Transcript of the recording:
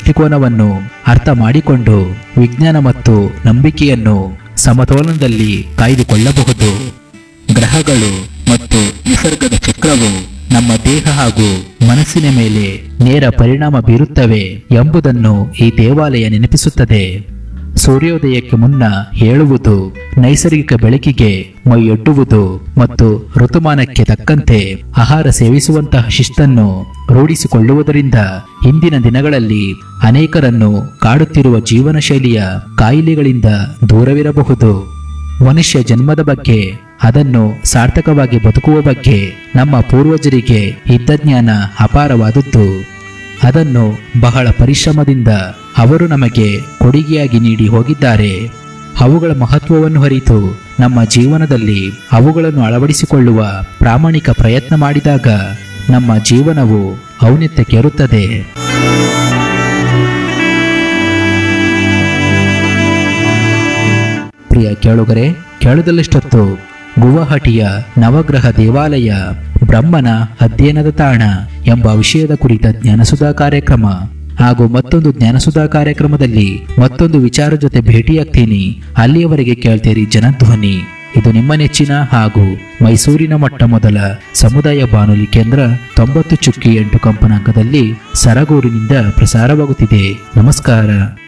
ದೃಷ್ಟಿಕೋನವನ್ನು ಅರ್ಥ ಮಾಡಿಕೊಂಡು ವಿಜ್ಞಾನ ಮತ್ತು ನಂಬಿಕೆಯನ್ನು ಸಮತೋಲನದಲ್ಲಿ ಕಾಯ್ದುಕೊಳ್ಳಬಹುದು. ಗ್ರಹಗಳು ಮತ್ತು ನಿಸರ್ಗದ ಚಕ್ರವು ನಮ್ಮ ದೇಹ ಹಾಗೂ ಮನಸ್ಸಿನ ಮೇಲೆ ನೇರ ಪರಿಣಾಮ ಬೀರುತ್ತವೆ ಎಂಬುದನ್ನು ಈ ದೇವಾಲಯ ನೆನಪಿಸುತ್ತದೆ. ಸೂರ್ಯೋದಯಕ್ಕೆ ಮುನ್ನ ಏಳುವುದು, ನೈಸರ್ಗಿಕ ಬೆಳಕಿಗೆ ಮೈಯೊಡ್ಡುವುದು ಮತ್ತು ಋತುಮಾನಕ್ಕೆ ತಕ್ಕಂತೆ ಆಹಾರ ಸೇವಿಸುವಂತಹ ಶಿಸ್ತನ್ನು ರೂಢಿಸಿಕೊಳ್ಳುವುದರಿಂದ ಇಂದಿನ ದಿನಗಳಲ್ಲಿ ಅನೇಕರನ್ನು ಕಾಡುತ್ತಿರುವ ಜೀವನ ಶೈಲಿಯ ಕಾಯಿಲೆಗಳಿಂದ ದೂರವಿರಬಹುದು. ಮನುಷ್ಯ ಜನ್ಮದ ಬಗ್ಗೆ, ಅದನ್ನು ಸಾರ್ಥಕವಾಗಿ ಬದುಕುವ ಬಗ್ಗೆ ನಮ್ಮ ಪೂರ್ವಜರಿಗೆ ಇದ್ದ ಜ್ಞಾನ ಅಪಾರವಾದದ್ದು. ಅದನ್ನು ಬಹಳ ಪರಿಶ್ರಮದಿಂದ ಅವರು ನಮಗೆ ಕೊಡುಗೆಯಾಗಿ ನೀಡಿ ಹೋಗಿದ್ದಾರೆ. ಅವುಗಳ ಮಹತ್ವವನ್ನು ಅರಿತು ನಮ್ಮ ಜೀವನದಲ್ಲಿ ಅವುಗಳನ್ನು ಅಳವಡಿಸಿಕೊಳ್ಳುವ ಪ್ರಾಮಾಣಿಕ ಪ್ರಯತ್ನ ಮಾಡಿದಾಗ ನಮ್ಮ ಜೀವನವು ಔನ್ನತ್ಯಕ್ಕೇರುತ್ತದೆ. ಪ್ರಿಯ ಕೇಳುಗರೆ, ಕೇಳದಲ್ಲಷ್ಟೊತ್ತು ಗುವಾಹಟಿಯ ನವಗ್ರಹ ದೇವಾಲಯ ಬ್ರಹ್ಮನ ಅಧ್ಯಯನದ ತಾಣ ಎಂಬ ವಿಷಯದ ಕುರಿತ ಜ್ಞಾನಸುಧಾ ಕಾರ್ಯಕ್ರಮ ಹಾಗೂ ಮತ್ತೊಂದು ಜ್ಞಾನಸುಧಾ ಕಾರ್ಯಕ್ರಮದಲ್ಲಿ ಮತ್ತೊಂದು ವಿಚಾರ ಜೊತೆ ಭೇಟಿಯಾಗ್ತೀನಿ. ಅಲ್ಲಿಯವರೆಗೆ ಕೇಳ್ತೀರಿ ಜನಧ್ವನಿ. ಇದು ನಿಮ್ಮ ನೆಚ್ಚಿನ ಹಾಗೂ ಮೈಸೂರಿನ ಮೊಟ್ಟ ಮೊದಲ ಸಮುದಾಯ ಬಾನುಲಿ ಕೇಂದ್ರ 90.8 ಕಂಪನಾಂಕದಲ್ಲಿ ಸರಗೂರಿನಿಂದ ಪ್ರಸಾರವಾಗುತ್ತಿದೆ. ನಮಸ್ಕಾರ.